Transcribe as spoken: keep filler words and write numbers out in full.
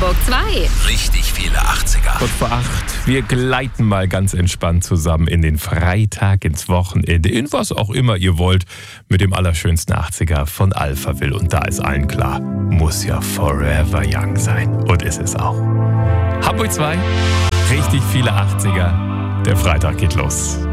Hamburg zwei. Richtig viele achtziger. Kurz vor acht. Wir gleiten mal ganz entspannt zusammen in den Freitag, ins Wochenende, in was auch immer ihr wollt, mit dem allerschönsten achtziger von Alphaville. Und da ist allen klar, muss ja forever young sein. Und ist es auch. Hamburg zwei. Richtig viele achtziger. Der Freitag geht los.